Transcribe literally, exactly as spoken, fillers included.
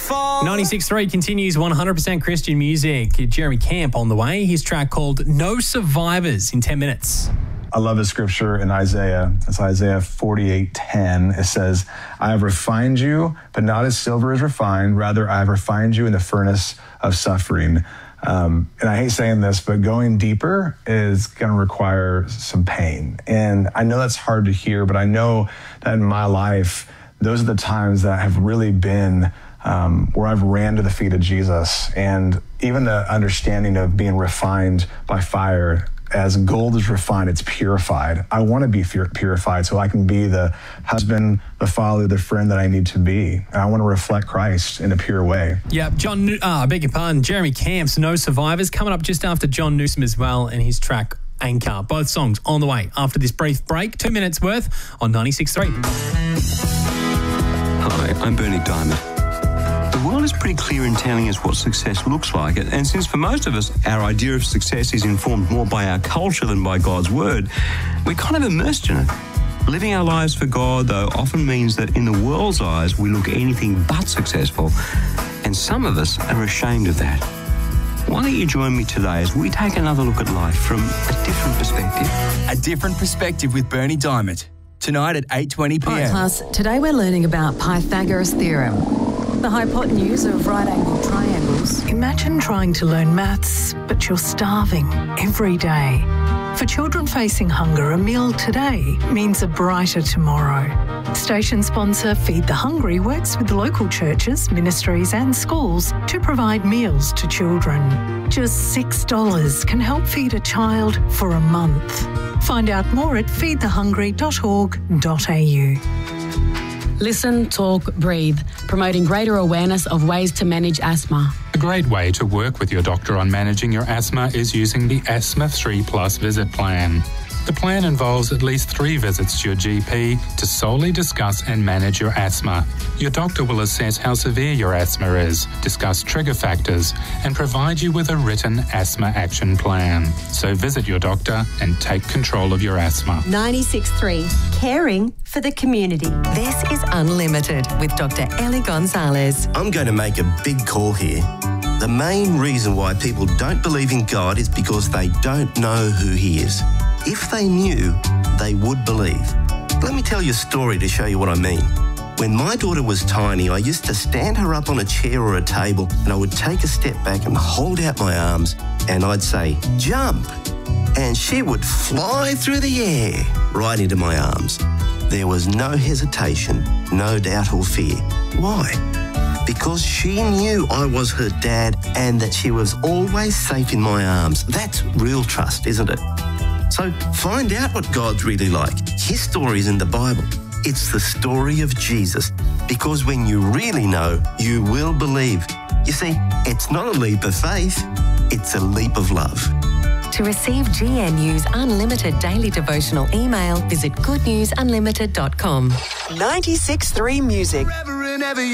ninety-six point three continues one hundred percent Christian music. Jeremy Camp on the way. His track called No Survivors in ten minutes. I love the scripture in Isaiah. It's Isaiah forty-eight ten. It says, I have refined you, but not as silver is refined. Rather, I have refined you in the furnace of suffering. Um, and I hate saying this, but going deeper is going to require some pain. And I know that's hard to hear, but I know that in my life, those are the times that have really been um, where I've ran to the feet of Jesus. And even the understanding of being refined by fire, as gold is refined, it's purified. I want to be purified so I can be the husband, the father, the friend that I need to be. And I want to reflect Christ in a pure way. Yeah, John, uh, I beg your pardon, Jeremy Camp's No Survivors coming up just after John Newsom as well and his track Anchor. Both songs on the way after this brief break. Two minutes worth on ninety-six point three. Hi, I'm Bernie Diamond. The world is pretty clear in telling us what success looks like, and since for most of us our idea of success is informed more by our culture than by God's word, we're kind of immersed in it. Living our lives for God, though, often means that in the world's eyes we look anything but successful, and some of us are ashamed of that. Why don't you join me today as we take another look at life from a different perspective? A Different Perspective with Bernie Diamond. Tonight at eight twenty p m. All right, class, today we're learning about Pythagoras' theorem, the hypotenuse of right-angled triangles. Imagine trying to learn maths, but you're starving every day. For children facing hunger, a meal today means a brighter tomorrow. Station sponsor Feed the Hungry works with local churches, ministries and schools to provide meals to children. Just six dollars can help feed a child for a month. Find out more at feed the hungry dot org dot a u. Listen, talk, breathe, promoting greater awareness of ways to manage asthma. A great way to work with your doctor on managing your asthma is using the Asthma three plus visit plan. The plan involves at least three visits to your G P to solely discuss and manage your asthma. Your doctor will assess how severe your asthma is, discuss trigger factors, and provide you with a written asthma action plan. So visit your doctor and take control of your asthma. ninety-six point three, caring for the community. This is Unlimited with Doctor Ellie Gonzalez. I'm going to make a big call here. The main reason why people don't believe in God is because they don't know who He is. If they knew, they would believe. Let me tell you a story to show you what I mean. When my daughter was tiny, I used to stand her up on a chair or a table and I would take a step back and hold out my arms and I'd say, jump. And she would fly through the air right into my arms. There was no hesitation, no doubt or fear. Why? Because she knew I was her dad and that she was always safe in my arms. That's real trust, isn't it? So find out what God's really like. His story is in the Bible. It's the story of Jesus. Because when you really know, you will believe. You see, it's not a leap of faith, it's a leap of love. To receive G N U's unlimited daily devotional email, visit good news unlimited dot com. ninety-six point three Music.